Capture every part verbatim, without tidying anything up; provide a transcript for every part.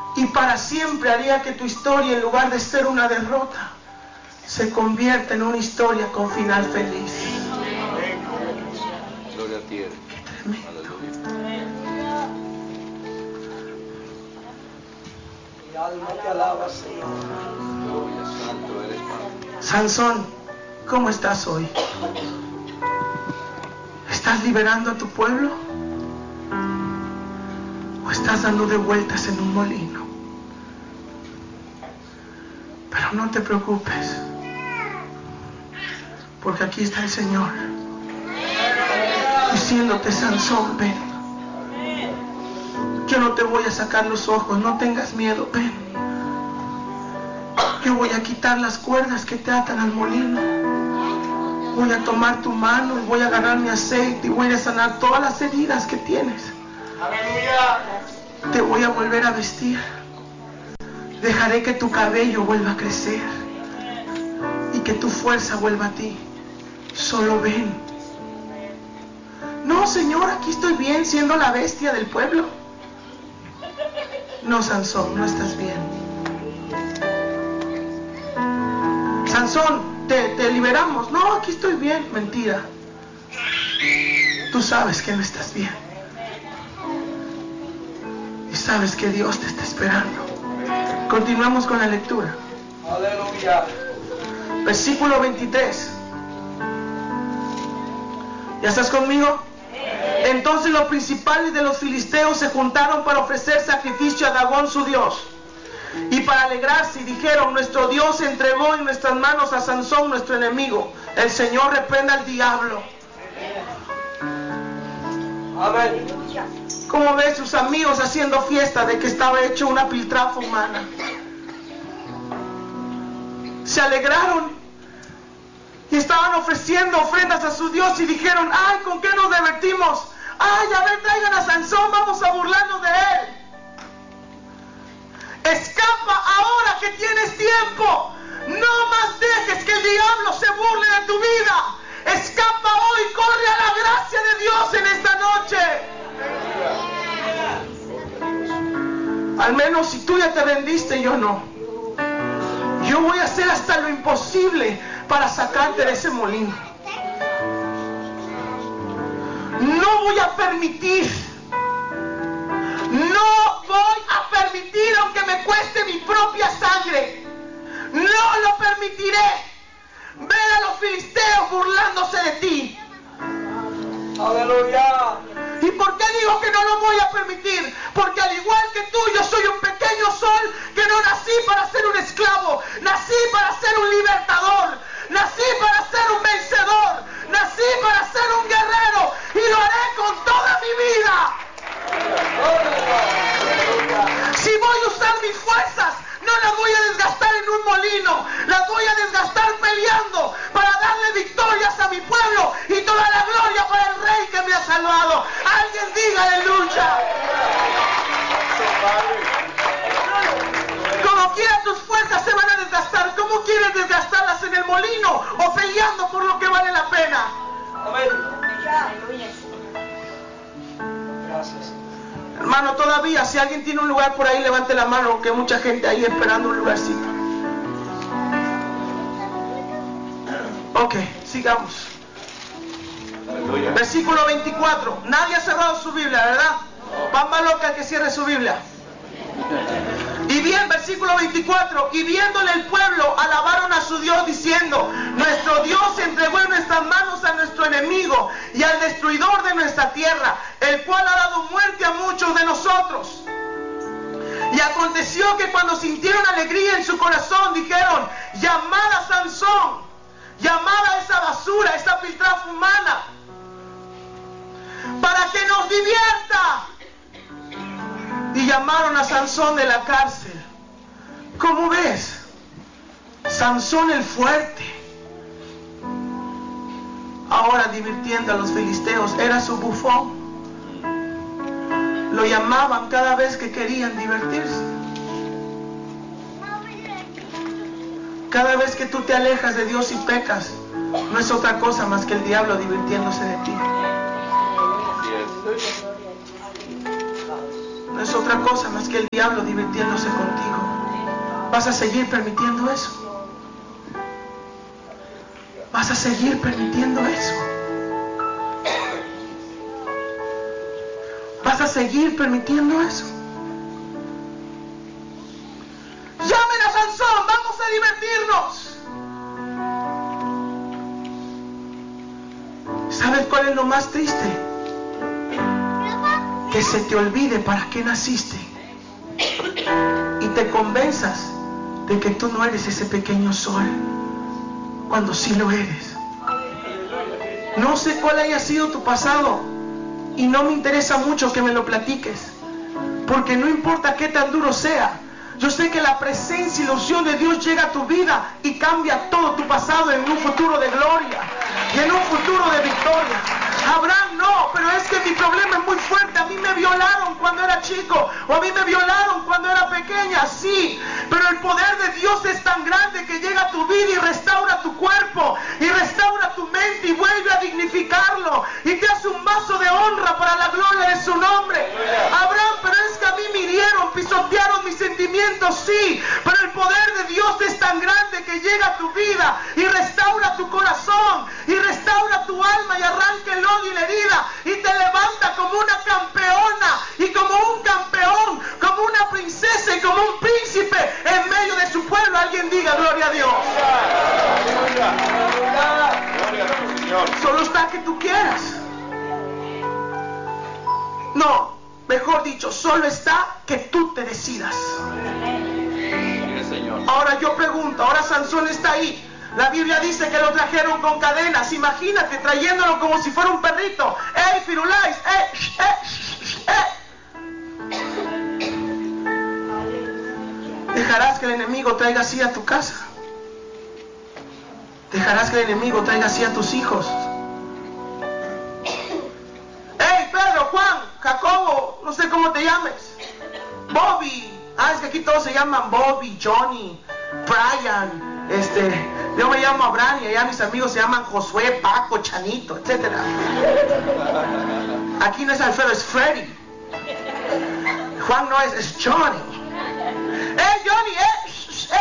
Y para siempre haría que tu historia, en lugar de ser una derrota, se convierta en una historia con final feliz. Gloria a ti. Qué tremendo. Mi alma te alaba, Señor. Gloria, santo eres, Padre. Sansón, ¿cómo estás hoy? ¿Estás liberando a tu pueblo? ¿O estás dando de vueltas en un molino? Pero no te preocupes, porque aquí está el Señor diciéndote: Sansón, ven. Yo no te voy a sacar los ojos, no tengas miedo, ven. Yo voy a quitar las cuerdas que te atan al molino. Voy a tomar tu mano y voy a agarrar mi aceite y voy a sanar todas las heridas que tienes. Te voy a volver a vestir. Dejaré que tu cabello vuelva a crecer y que tu fuerza vuelva a ti. Solo ven. No, Señor, aquí estoy bien siendo la bestia del pueblo. No, Sansón, no estás bien. Sansón, te, te liberamos. No, aquí estoy bien. Mentira. Tú sabes que no estás bien. Y sabes que Dios te está esperando. Continuamos con la lectura. Aleluya. Versículo veintitrés. ¿Ya estás conmigo? Entonces los principales de los filisteos se juntaron para ofrecer sacrificio a Dagón su dios, y para alegrarse, y dijeron: nuestro Dios entregó en nuestras manos a Sansón, nuestro enemigo. El Señor reprenda al diablo. Amén. ¿Cómo ves sus amigos haciendo fiesta de que estaba hecho una piltrafa humana? Se alegraron y estaban ofreciendo ofrendas a su Dios y dijeron: ay, ¿con qué nos divertimos? Ay, a ver, traigan a Sansón, vamos a burlarnos de él. Escapa ahora que tienes tiempo. No más dejes que el diablo se burle de tu vida. Escapa hoy, corre a la gracia de Dios en esta noche. Al menos si tú ya te rendiste, yo no. Yo voy a hacer hasta lo imposible para sacarte de ese molino. No voy a permitir, no voy a permitir, aunque me cueste mi propia sangre, no lo permitiré. Ver a los filisteos burlándose de ti. Aleluya. ¿Y por qué digo que no lo voy a permitir? Porque al igual que tú, yo soy un pequeño sol que no nací para ser un esclavo, nací para ser un libertador, nací para ser un vencedor, nací para ser un guerrero, y lo haré con toda mi vida. Si voy a usar mis fuerzas, no las voy a desgastar en un molino, las voy a desgastar peleando para darle victorias a mi pueblo y toda la gloria para el Rey que me ha salvado. Alguien diga aleluya. Como quiera, tus fuerzas se van a desgastar. ¿Cómo quieres desgastarlas? ¿En el molino o peleando por lo que vale la pena? Amén. Gracias. Hermano, todavía, si alguien tiene un lugar por ahí, levante la mano, que hay mucha gente ahí esperando un lugarcito. Ok, sigamos. Aleluya. Versículo veinticuatro. Nadie ha cerrado su Biblia, ¿verdad? Pamba loca que cierre su Biblia. Y bien, versículo veinticuatro. Y viéndole el pueblo, alabaron a su Dios diciendo: nuestro Dios entregó en nuestras manos a nuestro enemigo y al destruidor de nuestra tierra, el cual ha dado muerte a muchos de nosotros. Y aconteció que cuando sintieron alegría en su corazón, dijeron: llamad a Sansón, llamad a esa basura, esa piltrafa humana, para que nos divierta. Y llamaron a Sansón de la cárcel. ¿Cómo ves? Sansón el fuerte, ahora divirtiendo a los filisteos. Era su bufón. Lo llamaban cada vez que querían divertirse. Cada vez que tú te alejas de Dios y pecas, no es otra cosa más que el diablo divirtiéndose de ti. no es otra cosa más que el diablo divirtiéndose contigo. ¿Vas a seguir permitiendo eso? ¿Vas a seguir permitiendo eso? ¿Vas a seguir permitiendo eso? Llamen a Sansón, vamos a divertirnos. ¿Sabes cuál es lo más triste? Que se te olvide para qué naciste y te convenzas de que tú no eres ese pequeño sol, cuando sí lo eres. No sé cuál haya sido tu pasado y no me interesa mucho que me lo platiques, porque no importa qué tan duro sea, yo sé que la presencia y la unción de Dios llega a tu vida y cambia todo tu pasado en un futuro de gloria y en un futuro de victoria. Abraham no, pero es que mi problema es muy fuerte. A mí me violaron cuando era chico, o a mí me violaron cuando era pequeña, sí, pero el poder de Dios es tan grande que llega a tu vida y restaura tu cuerpo y restaura tu mente y vuelve a dignificarlo y te hace un vaso de honra para la gloria de su nombre. Abraham, pero es que a mí me hirieron, pisotearon mis sentimientos, sí, pero el poder de Dios es tan grande que llega a tu vida y restaura tu corazón y restaura tu alma y arranca el odio y la herida y te levanta como una campeona y como un campeón, como una princesa y como un príncipe en medio de su pueblo. Alguien diga gloria a Dios. Solo está que tú quieras. No, mejor dicho, solo está que tú te decidas. Ahora yo pregunto, ahora Sansón está ahí. La Biblia dice que lo trajeron con cadenas. Imagínate trayéndolo como si fuera un perrito. ¡Ey, Firulais! ¡Ey! ¡Eh! ¡Eh! ¿Dejarás que el enemigo traiga así a tu casa? ¿Dejarás que el enemigo traiga así a tus hijos? ¡Ey, Pedro, Juan, Jacobo, no sé cómo te llames! Bobby. Ah, es que aquí todos se llaman Bobby, Johnny, Brian. Este, yo me llamo Abraham y allá mis amigos se llaman Josué, Paco, Chanito, etcétera. Aquí no es Alfredo, es Freddy. Juan no es, es Johnny. ¡Eh, Johnny! ¡Eh!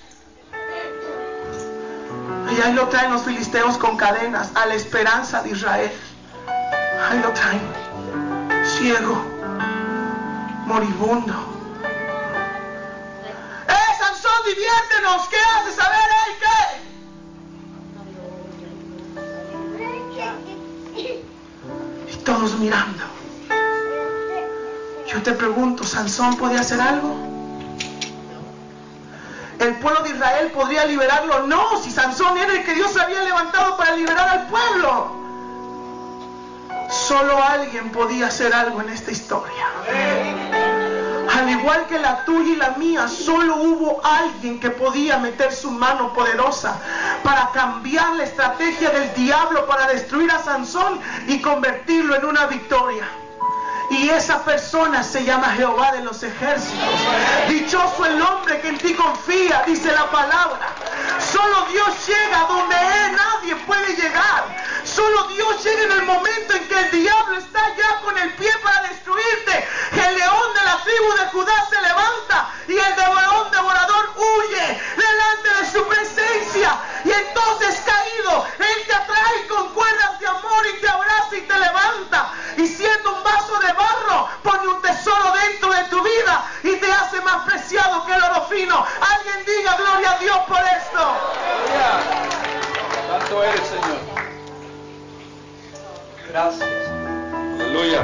¡Eh! Y ahí lo traen los filisteos con cadenas a la esperanza de Israel. Ahí lo traen. Ciego, moribundo. ¡Eh, Sansón, diviértenos! ¿Qué haces? A ver, ¿eh? ¿Qué? Y todos mirando. Yo te pregunto, ¿Sansón podía hacer algo? ¿El pueblo de Israel podría liberarlo? No, si Sansón era el que Dios había levantado para liberar al pueblo. Solo alguien podía hacer algo en esta historia. Al igual que la tuya y la mía, solo hubo alguien que podía meter su mano poderosa para cambiar la estrategia del diablo para destruir a Sansón y convertirlo en una victoria. Y esa persona se llama Jehová de los ejércitos. Dichoso el hombre que en ti confía, dice la palabra. Solo Dios llega donde él, nadie puede llegar. Solo Dios llega en el momento en que el diablo está ya con el pie para destruirte. El león de la tribu de Judá se levanta y el león devorador huye delante de su presencia. Y entonces, caído, Él te atrae con cuerdas de amor y te abraza y te levanta. Y siendo un vaso de barro, pone un tesoro dentro de tu vida y te hace más preciado que el oro fino. Alguien diga gloria a Dios por esto. Santo eres, Señor. Gracias. Aleluya.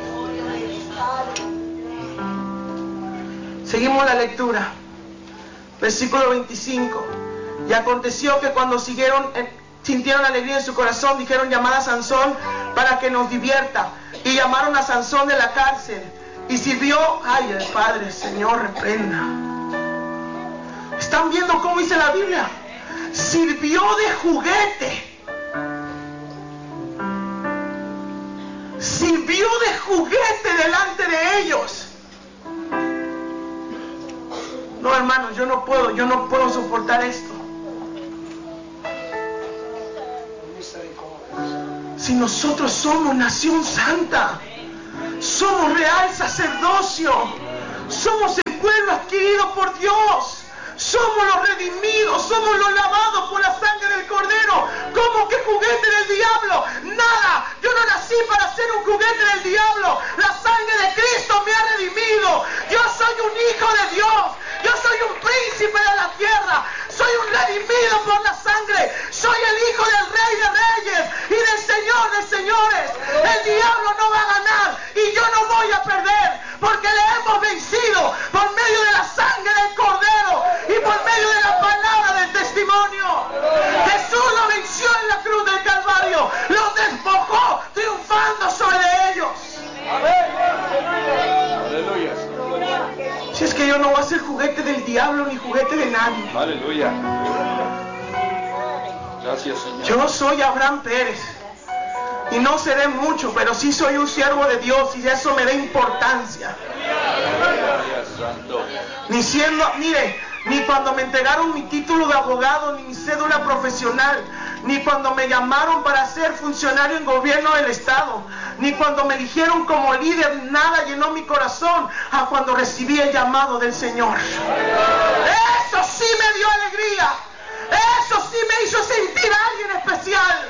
Seguimos la lectura. Versículo veinticinco. Y aconteció que cuando siguieron, eh, sintieron alegría en su corazón, dijeron: llamad a Sansón para que nos divierta. Y llamaron a Sansón de la cárcel. Y sirvió, ay, el Padre, Señor, reprenda. ¿Están viendo cómo dice la Biblia? Sirvió de juguete. Sirvió de juguete delante de ellos. No, hermanos, yo no puedo, yo no puedo soportar esto. Si nosotros somos nación santa, Somos real sacerdocio. Somos el pueblo adquirido por Dios. Somos los redimidos, somos los lavados por la sangre del Cordero. ¿Cómo que juguete del diablo? Nada, yo no nací para ser un juguete del diablo. La sangre de Cristo me ha redimido. Yo soy un hijo de Dios. Yo soy un príncipe de la tierra. Soy un redimido por la sangre. Soy el hijo del Rey de Reyes y del Señor de Señores. El diablo no va a ganar y yo no voy a perder, porque le hemos vencido por medio de la sangre del Cordero y por medio de la palabra del testimonio. Jesús lo venció en la cruz del Calvario, los despojó triunfando sobre ellos. Aleluya. Si es que yo no voy a ser juguete del diablo ni juguete de nadie. Aleluya. Gracias, Señor. Yo soy Abraham Pérez y no seré mucho, pero sí soy un siervo de Dios y eso me da importancia. Gracias, Santo. Ni siendo, mire, ni cuando me entregaron mi título de abogado, ni mi cédula profesional, ni cuando me llamaron para ser funcionario en gobierno del estado, ni cuando me eligieron como líder, nada llenó mi corazón a cuando recibí el llamado del Señor. Eso sí me dio alegría. Eso sí me hizo sentir a alguien especial.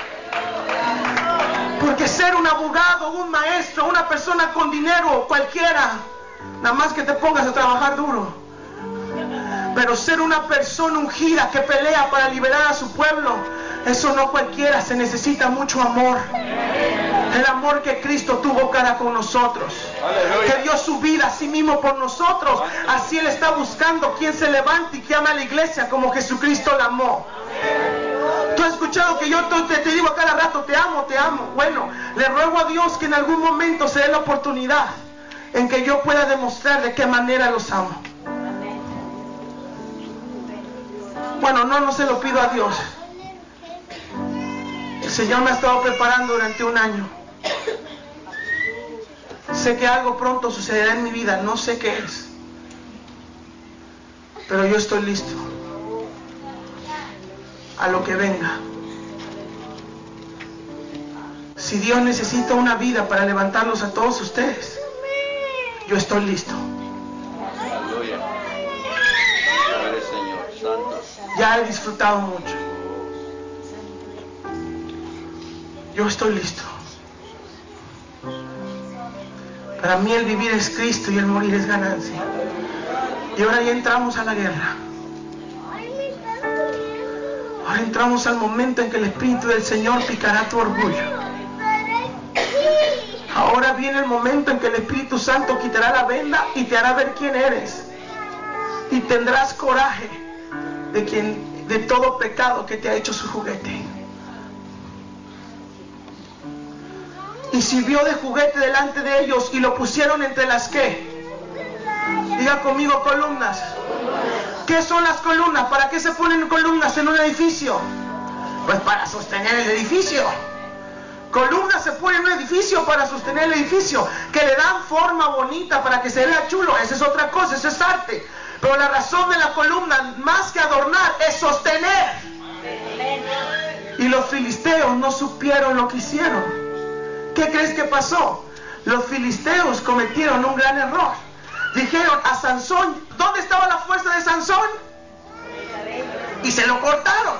Porque ser un abogado, un maestro, una persona con dinero, cualquiera, nada más que te pongas a trabajar duro. Pero ser una persona ungida que pelea para liberar a su pueblo, eso no cualquiera, se necesita mucho amor. El amor que Cristo tuvo cara con nosotros. Aleluya. Que dio su vida a sí mismo por nosotros. Así Él está buscando quien se levante y que ama a la iglesia como Jesucristo la amó. Tú has escuchado que yo te, te digo a cada rato, te amo, te amo. Bueno, le ruego a Dios que en algún momento se dé la oportunidad en que yo pueda demostrar de qué manera los amo. Bueno, no, no se lo pido a Dios. El Señor me ha estado preparando durante un año. Sé que algo pronto sucederá en mi vida, no sé qué es, pero yo estoy listo a lo que venga. Si Dios necesita una vida para levantarlos a todos ustedes, yo estoy listo. Aleluya. Eres Señor Santo. Ya he disfrutado mucho. Yo estoy listo. Para mí el vivir es Cristo y el morir es ganancia. Y ahora ya entramos a la guerra. Ahora entramos al momento en que el Espíritu del Señor picará tu orgullo. Ahora viene el momento en que el Espíritu Santo quitará la venda y te hará ver quién eres. Y tendrás coraje de quien, de todo pecado que te ha hecho su juguete. Y sirvió de juguete delante de ellos y lo pusieron entre las ¿qué? Diga conmigo, columnas. ¿Qué son las columnas? ¿Para qué se ponen columnas en un edificio? Pues para sostener el edificio. Columnas se ponen en un edificio para sostener el edificio, que le dan forma bonita para que se vea chulo. Esa es otra cosa, eso es arte. Pero la razón de la columna, más que adornar, es sostener. Y los filisteos no supieron lo que hicieron. ¿Qué crees que pasó? Los filisteos cometieron un gran error. Dijeron a Sansón, ¿dónde estaba la fuerza de Sansón? Y se lo cortaron.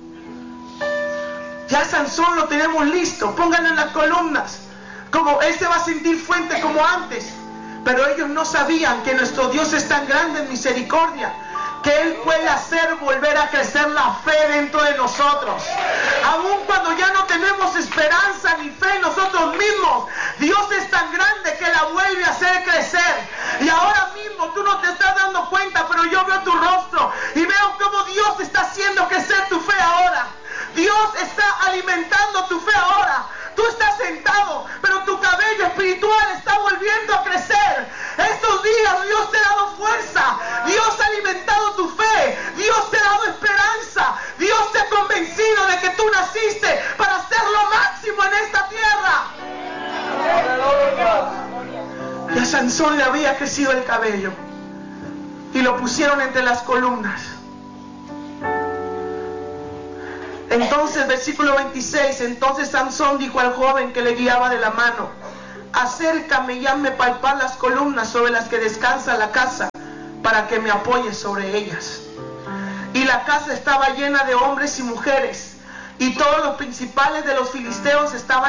Ya Sansón lo tenemos listo, pónganlo en las columnas. Como él se va a sentir fuerte como antes. Pero ellos no sabían que nuestro Dios es tan grande en misericordia, que Él puede hacer volver a crecer la fe dentro de nosotros. Aun cuando ya no tenemos esperanza ni fe en nosotros mismos, Dios es tan grande que la vuelve a hacer crecer. Y ahora mismo tú no te estás dando cuenta, pero yo veo tu rostro y veo cómo Dios está haciendo crecer tu fe ahora. Dios está alimentando tu fe ahora. Tú estás sentado, pero tu cabello espiritual está volviendo a crecer. Estos días Dios te ha dado fuerza. Dios ha alimentado tu fe. Dios te ha dado esperanza. Dios te ha convencido de que tú naciste para hacer lo máximo en esta tierra. Y a Sansón le había crecido el cabello y lo pusieron entre las columnas. Entonces, versículo veintiséis, entonces Sansón dijo al joven que le guiaba de la mano, acércame y hazme palpar las columnas sobre las que descansa la casa, para que me apoye sobre ellas. Y la casa estaba llena de hombres y mujeres, y todos los principales de los filisteos estaban